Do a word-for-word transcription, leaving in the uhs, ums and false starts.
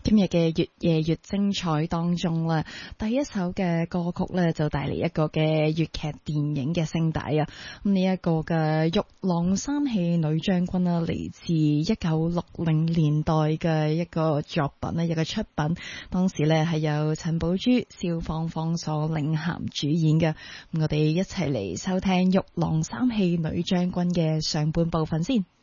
今日嘅越夜越精彩當中咧，第一首嘅歌曲咧就帶嚟一個嘅粵劇電影嘅聲帶啊！咁呢一個嘅玉郎三戲女將軍啦，嚟自一九六零年代嘅一個作品咧，一個出品，當時咧係由陳寶珠、蕭芳芳所領銜主演嘅。咁我哋一齊嚟收聽玉郎三戲女將軍嘅上半部分先。